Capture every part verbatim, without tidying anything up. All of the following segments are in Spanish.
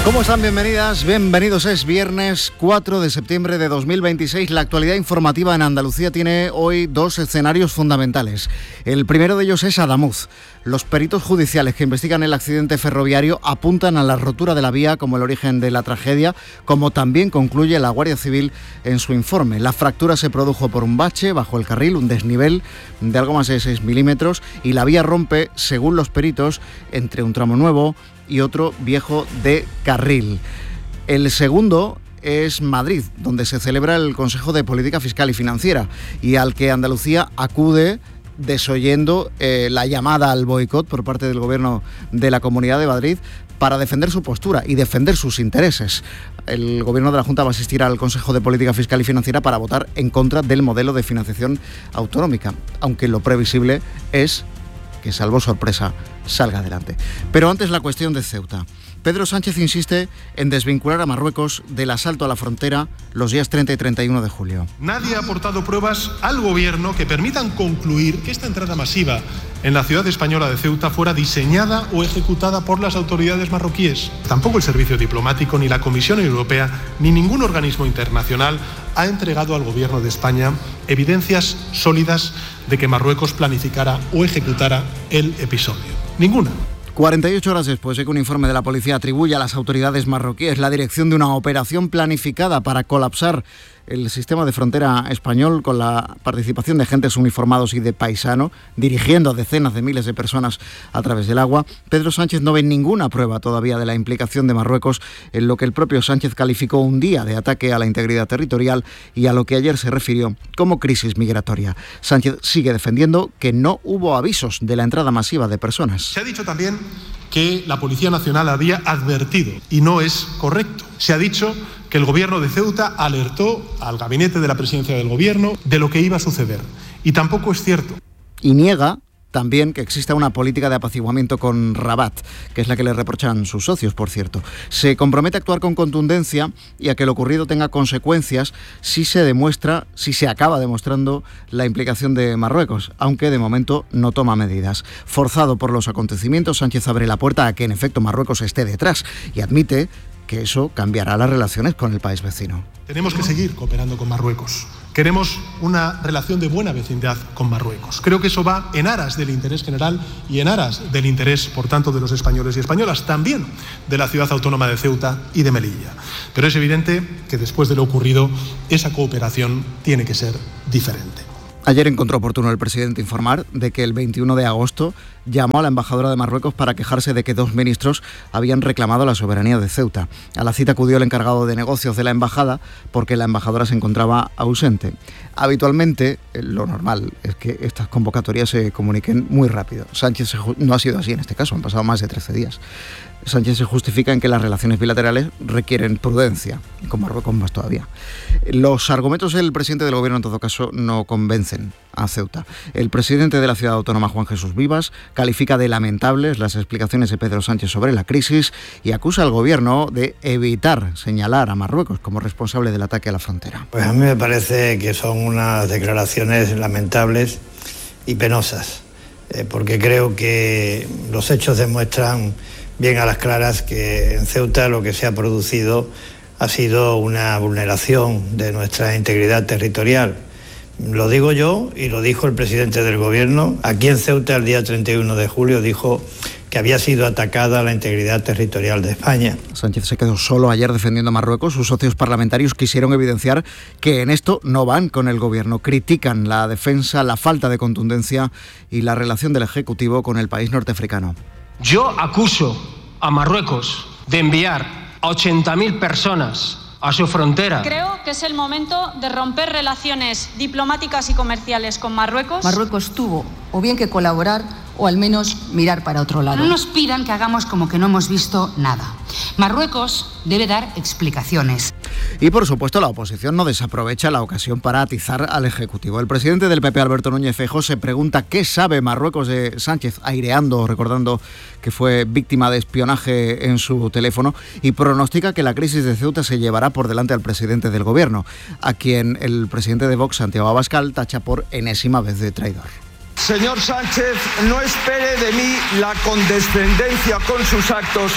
¿Cómo están? Bienvenidas, bienvenidos. Es viernes cuatro de septiembre de dos mil veintiséis. La actualidad informativa en Andalucía tiene hoy dos escenarios fundamentales. El primero de ellos es Adamuz. Los peritos judiciales que investigan el accidente ferroviario apuntan a la rotura de la vía como el origen de la tragedia, como también concluye la Guardia Civil en su informe. La fractura se produjo por un bache bajo el carril, un desnivel de algo más de seis milímetros, y la vía rompe, según los peritos, entre un tramo nuevo y otro viejo de carril. El segundo es Madrid, donde se celebra el Consejo de Política Fiscal y Financiera y al que Andalucía acude desoyendo eh, la llamada al boicot por parte del Gobierno de la Comunidad de Madrid para defender su postura y defender sus intereses. El Gobierno de la Junta va a asistir al Consejo de Política Fiscal y Financiera para votar en contra del modelo de financiación autonómica, aunque lo previsible es que, salvo sorpresa, salga adelante. Pero antes, la cuestión de Ceuta. Pedro Sánchez insiste en desvincular a Marruecos del asalto a la frontera los días treinta y treinta y uno de julio. Nadie ha aportado pruebas al Gobierno que permitan concluir que esta entrada masiva en la ciudad española de Ceuta fuera diseñada o ejecutada por las autoridades marroquíes. Tampoco el Servicio Diplomático, ni la Comisión Europea, ni ningún organismo internacional ha entregado al Gobierno de España evidencias sólidas de que Marruecos planificara o ejecutara el episodio. Ninguna. cuarenta y ocho horas después de que un informe de la policía atribuye a las autoridades marroquíes la dirección de una operación planificada para colapsar el sistema de frontera español con la participación de agentes uniformados y de paisano, dirigiendo a decenas de miles de personas a través del agua, Pedro Sánchez no ve ninguna prueba todavía de la implicación de Marruecos en lo que el propio Sánchez calificó un día de ataque a la integridad territorial y a lo que ayer se refirió como crisis migratoria. Sánchez sigue defendiendo que no hubo avisos de la entrada masiva de personas. Se ha dicho también que la Policía Nacional había advertido, y no es correcto. Se ha dicho que el Gobierno de Ceuta alertó al gabinete de la presidencia del Gobierno de lo que iba a suceder, y tampoco es cierto. Y niega también que exista una política de apaciguamiento con Rabat, que es la que le reprochan sus socios, por cierto. Se compromete a actuar con contundencia y a que lo ocurrido tenga consecuencias si se demuestra, si se acaba demostrando la implicación de Marruecos, aunque de momento no toma medidas. Forzado por los acontecimientos, Sánchez abre la puerta a que en efecto Marruecos esté detrás y admite que eso cambiará las relaciones con el país vecino. Tenemos que seguir cooperando con Marruecos. Queremos una relación de buena vecindad con Marruecos. Creo que eso va en aras del interés general y en aras del interés, por tanto, de los españoles y españolas, también de la ciudad autónoma de Ceuta y de Melilla. Pero es evidente que después de lo ocurrido, esa cooperación tiene que ser diferente. Ayer encontró oportuno el presidente informar de que el veintiuno de agosto llamó a la embajadora de Marruecos para quejarse de que dos ministros habían reclamado la soberanía de Ceuta. A la cita acudió el encargado de negocios de la embajada porque la embajadora se encontraba ausente. Habitualmente, lo normal es que estas convocatorias se comuniquen muy rápido. Sánchez se ju- no ha sido así en este caso, han pasado más de trece días. Sánchez se justifica en que las relaciones bilaterales requieren prudencia, y con Marruecos más todavía. Los argumentos del presidente del Gobierno, en todo caso, no convencen a Ceuta. El presidente de la ciudad autónoma, Juan Jesús Vivas, califica de lamentables las explicaciones de Pedro Sánchez sobre la crisis y acusa al Gobierno de evitar señalar a Marruecos como responsable del ataque a la frontera. Pues a mí me parece que son unas declaraciones lamentables y penosas, eh, porque creo que los hechos demuestran bien a las claras que en Ceuta lo que se ha producido ha sido una vulneración de nuestra integridad territorial. Lo digo yo y lo dijo el presidente del Gobierno. Aquí en Ceuta, el día treinta y uno de julio, dijo que había sido atacada la integridad territorial de España. Sánchez se quedó solo ayer defendiendo a Marruecos. Sus socios parlamentarios quisieron evidenciar que en esto no van con el Gobierno. Critican la defensa, la falta de contundencia y la relación del Ejecutivo con el país norteafricano. Yo acuso a Marruecos de enviar a ochenta mil personas a su frontera. Creo que es el momento de romper relaciones diplomáticas y comerciales con Marruecos. Marruecos tuvo o bien que colaborar o al menos mirar para otro lado. No nos pidan que hagamos como que no hemos visto nada. Marruecos debe dar explicaciones. Y por supuesto la oposición no desaprovecha la ocasión para atizar al Ejecutivo. El presidente del P P, Alberto Núñez Feijóo, se pregunta qué sabe Marruecos de Sánchez, aireando, recordando que fue víctima de espionaje en su teléfono, y pronostica que la crisis de Ceuta se llevará por delante al presidente del Gobierno, a quien el presidente de Vox, Santiago Abascal, tacha por enésima vez de traidor. Señor Sánchez, no espere de mí la condescendencia con sus actos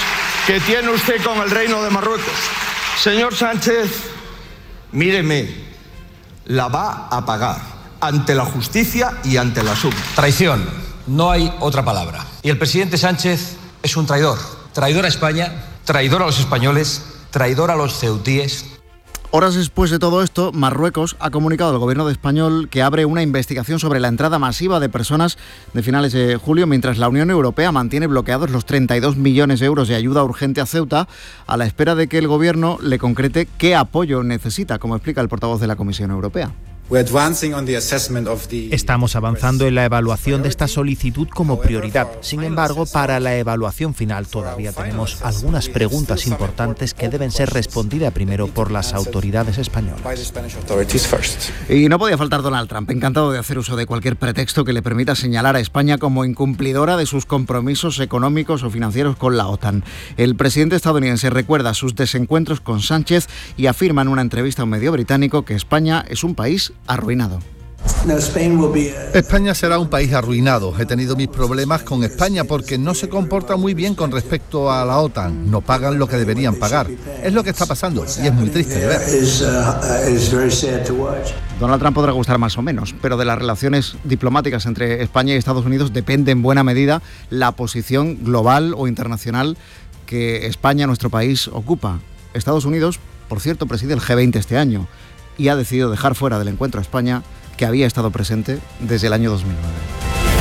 que tiene usted con el Reino de Marruecos. Señor Sánchez, míreme, la va a pagar ante la justicia y ante la sub. Traición, no hay otra palabra. Y el presidente Sánchez es un traidor. Traidor a España, traidor a los españoles, traidor a los ceutíes. Horas después de todo esto, Marruecos ha comunicado al gobierno de español que abre una investigación sobre la entrada masiva de personas de finales de julio, mientras la Unión Europea mantiene bloqueados los treinta y dos millones de euros de ayuda urgente a Ceuta, a la espera de que el gobierno le concrete qué apoyo necesita, como explica el portavoz de la Comisión Europea. Estamos avanzando en la evaluación de esta solicitud como prioridad. Sin embargo, para la evaluación final todavía tenemos algunas preguntas importantes que deben ser respondidas primero por las autoridades españolas. Y no podía faltar Donald Trump, encantado de hacer uso de cualquier pretexto que le permita señalar a España como incumplidora de sus compromisos económicos o financieros con la OTAN. El presidente estadounidense recuerda sus desencuentros con Sánchez y afirma en una entrevista a un medio británico que España es un país arruinado. España será un país arruinado. He tenido mis problemas con España porque no se comporta muy bien con respecto a la OTAN. No pagan lo que deberían pagar. Es lo que está pasando y es muy triste de ver. Donald Trump podrá gustar más o menos, pero de las relaciones diplomáticas entre España y Estados Unidos depende en buena medida la posición global o internacional que España, nuestro país, ocupa. Estados Unidos, por cierto, preside el G veinte este año y ha decidido dejar fuera del encuentro a España, que había estado presente desde el año dos mil nueve.